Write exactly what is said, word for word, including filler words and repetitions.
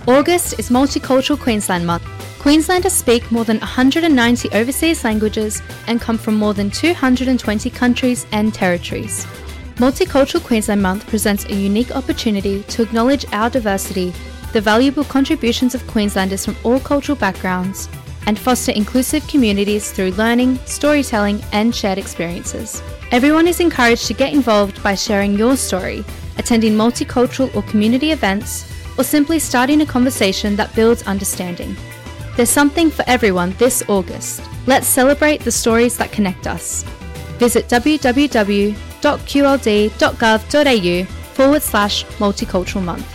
August is Multicultural Queensland Month. Queenslanders speak more than one hundred ninety overseas languages and come from more than two hundred twenty countries and territories. Multicultural Queensland Month presents a unique opportunity to acknowledge our diversity, the valuable contributions of Queenslanders from all cultural backgrounds, and foster inclusive communities through learning, storytelling, and shared experiences. Everyone is encouraged to get involved by sharing your story, attending multicultural or community events, or simply starting a conversation that builds understanding. There's something for everyone this August. Let's celebrate the stories that connect us. Visit www.qld.gov.au forward slash multicultural month.